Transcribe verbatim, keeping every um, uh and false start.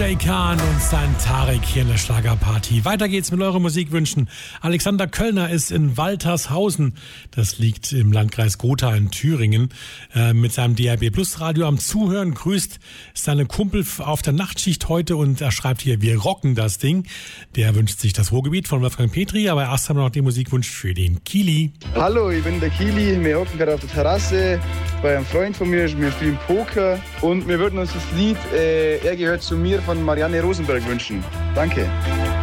D J Kahn und sein Tarek hier in der Schlagerparty. Weiter geht's mit euren Musikwünschen. Alexander Köllner ist in Waltershausen, das liegt im Landkreis Gotha in Thüringen, äh, mit seinem D R B Plus Radio am Zuhören. Grüßt seine Kumpel auf der Nachtschicht heute und er schreibt hier, wir rocken das Ding. Der wünscht sich das Ruhrgebiet von Wolfgang Petri, aber erst haben wir noch den Musikwunsch für den Kili. Hallo, ich bin der Kili, wir hocken gerade auf der Terrasse bei einem Freund von mir, wir spielen Poker und wir würden uns das Lied äh, Er gehört zu mir von Marianne Rosenberg wünschen. Danke.